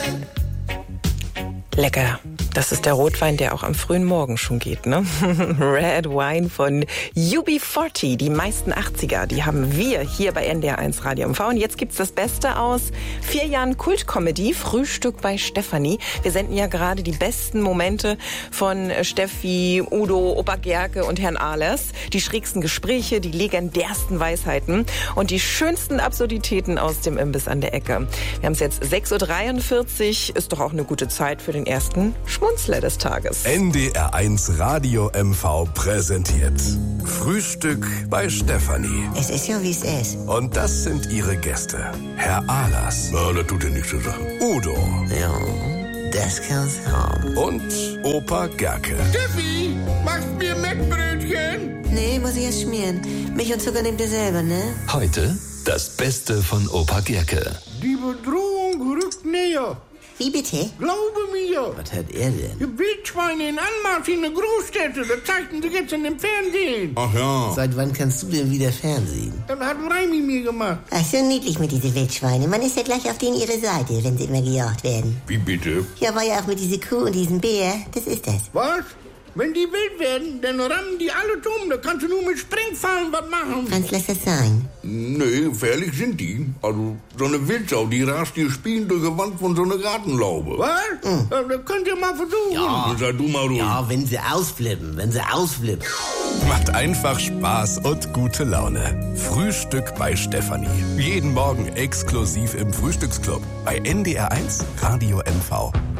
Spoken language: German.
Lecker. Das ist der Rotwein, der auch am frühen Morgen schon geht, ne? Red Wine von UB40, die meisten 80er, die haben wir hier bei NDR1 Radio MV. Und jetzt gibt's das Beste aus 4 Jahren Kultcomedy, Frühstück bei Stefanie. Wir senden ja gerade die besten Momente von Steffi, Udo, Opa Gerke und Herrn Ahlers. Die schrägsten Gespräche, die legendärsten Weisheiten und die schönsten Absurditäten aus dem Imbiss an der Ecke. Wir haben es jetzt 6.43 Uhr, ist doch auch eine gute Zeit für den ersten Schmunzler des Tages. NDR1 Radio MV präsentiert Frühstück bei Stefanie. Es ist ja, wie es ist. Und das sind ihre Gäste. Herr Ahlers. Na, das tut ja nichts zur Sache. Udo. Ja, das kann's haben. Und Opa Gerke. Steffi, machst mir Mettbrötchen? Nee, muss ich erst schmieren. Milch und Zucker nehmt ihr selber, ne? Heute das Beste von Opa Gerke. Die Bedrohung rückt näher. Wie bitte? Glaube mir. Was hat er denn? Die Wildschweine in Anmarsch in der Großstädte, das zeigten sie jetzt in dem Fernsehen. Ach ja. Seit wann kannst du denn wieder Fernsehen? Das hat Reimi mir gemacht. Ach, so niedlich mit diesen Wildschweine. Man ist ja gleich auf denen ihre Seite, wenn sie immer gejagt werden. Wie bitte? Ja, war ja auch mit dieser Kuh und diesem Bär. Das ist das. Was? Wenn die wild werden, dann rammen die alle um. Da kannst du nur mit Sprengfallen was machen. Franz, lass das sein. Nee, gefährlich sind die. Also, so eine Wildsau, die rast dir Spielen durch die Wand von so einer Gartenlaube. Was? Ja, das könnt ihr mal versuchen. Ja. Sei du mal ruhig. Ja, wenn sie ausflippen. Macht einfach Spaß und gute Laune. Frühstück bei Stefanie. Jeden Morgen exklusiv im Frühstücksclub bei NDR1 Radio MV.